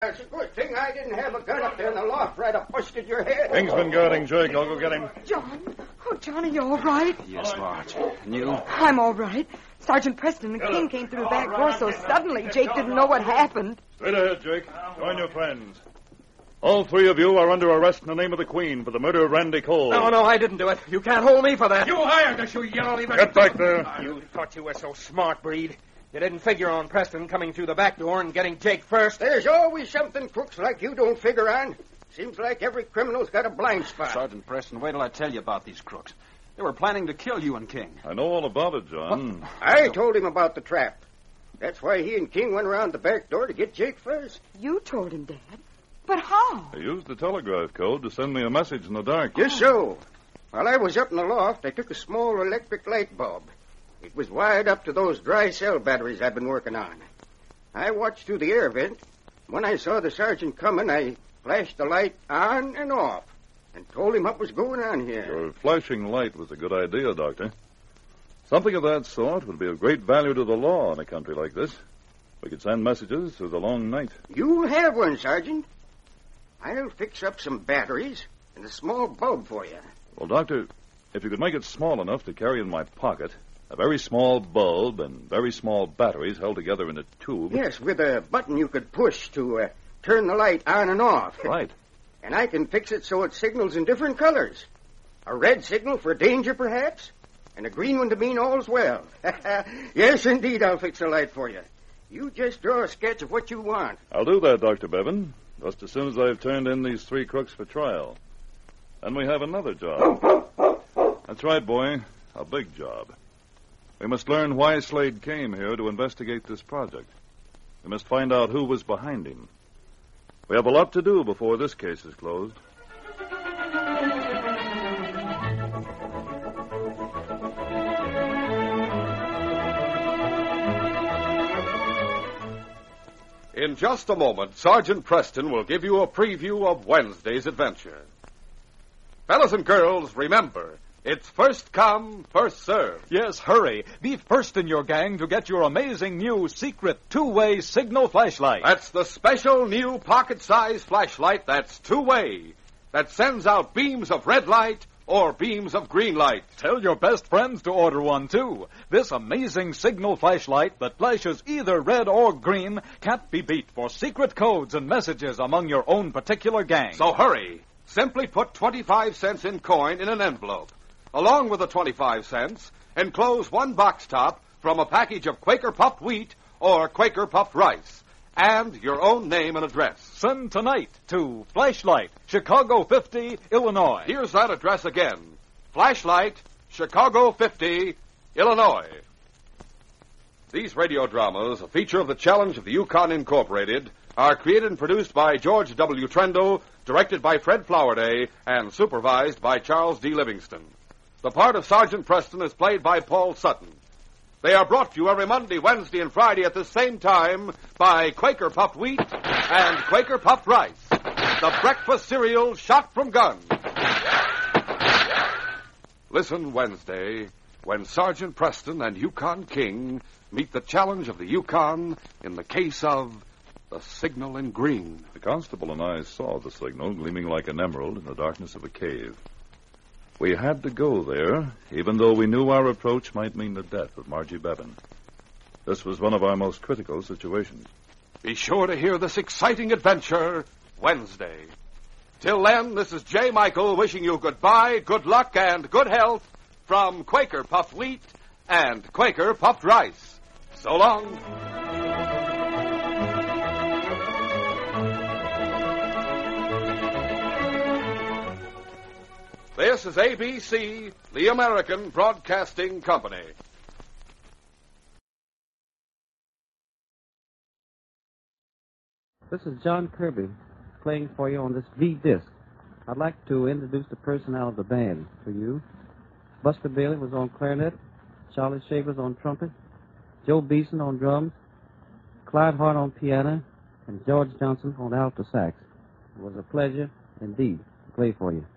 It's a good thing I didn't have a gun up there in the loft right up busted your head. King's been guarding Jake. I'll go get him. John. Oh, John, are you all right? Yes, Marge. And you? I'm all right. Sergeant Preston and King came through the back door so suddenly Jake didn't know what happened. Straight ahead, Jake. Join your friends. All three of you are under arrest in the name of the Queen for the murder of Randy Cole. No, I didn't do it. You can't hold me for that. You hired us, you yellow leaver. Get back there. You thought you were so smart, Breed. You didn't figure on Preston coming through the back door and getting Jake first. There's always something crooks like you don't figure on. Seems like every criminal's got a blind spot. Sergeant Preston, wait till I tell you about these crooks. They were planning to kill you and King. I know all about it, John. What? I told him about the trap. That's why he and King went around the back door to get Jake first. You told him, Dad. But how? They used the telegraph code to send me a message in the dark. Just so. While I was up in the loft, I took a small electric light bulb. It was wired up to those dry cell batteries I've been working on. I watched through the air vent. When I saw the sergeant coming, I flashed the light on and off and told him what was going on here. Your flashing light was a good idea, Doctor. Something of that sort would be of great value to the law in a country like this. We could send messages through the long night. You'll have one, Sergeant. I'll fix up some batteries and a small bulb for you. Well, Doctor, if you could make it small enough to carry in my pocket, a very small bulb and very small batteries held together in a tube. Yes, with a button you could push to turn the light on and off. Right. And I can fix it so it signals in different colors. A red signal for danger, perhaps, and a green one to mean all's well. Yes, indeed, I'll fix a light for you. You just draw a sketch of what you want. I'll do that, Dr. Bevan, just as soon as I've turned in these three crooks for trial. Then we have another job. That's right, boy, a big job. We must learn why Slade came here to investigate this project. We must find out who was behind him. We have a lot to do before this case is closed. In just a moment, Sergeant Preston will give you a preview of Wednesday's adventure. Fellas and girls, remember, it's first come, first served. Yes, hurry. Be first in your gang to get your amazing new secret two-way signal flashlight. That's the special new pocket-sized flashlight that's two-way, that sends out beams of red light or beams of green light. Tell your best friends to order one, too. This amazing signal flashlight that flashes either red or green can't be beat for secret codes and messages among your own particular gang. So hurry. Simply put 25 cents in coin in an envelope. Along with the 25 cents, enclose one box top from a package of Quaker puffed wheat or Quaker puffed rice, and your own name and address. Send tonight to Flashlight, Chicago 50, Illinois. Here's that address again. Flashlight, Chicago 50, Illinois. These radio dramas, a feature of the Challenge of the Yukon Incorporated, are created and produced by George W. Trendle, directed by Fred Flowerday, and supervised by Charles D. Livingston. The part of Sergeant Preston is played by Paul Sutton. They are brought to you every Monday, Wednesday, and Friday at the same time by Quaker Puffed Wheat and Quaker Puffed Rice, the breakfast cereal shot from guns. Listen Wednesday when Sergeant Preston and Yukon King meet the challenge of the Yukon in the case of the signal in green. The constable and I saw the signal gleaming like an emerald in the darkness of a cave. We had to go there, even though we knew our approach might mean the death of Margie Bevan. This was one of our most critical situations. Be sure to hear this exciting adventure Wednesday. Till then, this is J. Michael wishing you goodbye, good luck, and good health from Quaker Puffed Wheat and Quaker Puffed Rice. So long. This is ABC, the American Broadcasting Company. This is John Kirby playing for you on this V-disc. I'd like to introduce the personnel of the band to you. Buster Bailey was on clarinet, Charlie Shavers on trumpet, Joe Beeson on drums, Clyde Hart on piano, and George Johnson on alto sax. It was a pleasure indeed to play for you.